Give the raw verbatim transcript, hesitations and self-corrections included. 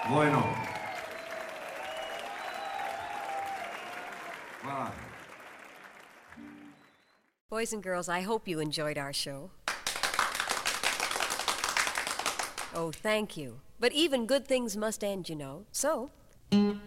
Bueno. Voilà. Boys and girls, I hope you enjoyed our show. Oh, thank you. But even good things must end, you know. So,